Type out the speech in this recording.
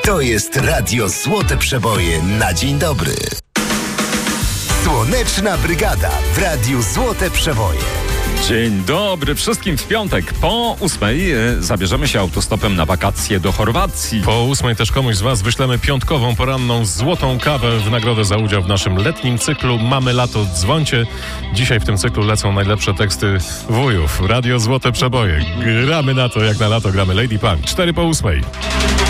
To jest Radio Złote Przeboje na dzień dobry. Słoneczna Brygada w Radiu Złote Przeboje. Dzień dobry wszystkim. W piątek po 8:00 zabierzemy się autostopem na wakacje do Chorwacji. Po 8:00 też komuś z Was wyślemy piątkową, poranną, złotą kawę w nagrodę za udział w naszym letnim cyklu Mamy Lato, dzwońcie. Dzisiaj w tym cyklu lecą najlepsze teksty wujów. Radio Złote Przeboje. Gramy na to, jak na lato gramy Lady Punk. 4 po 8:00.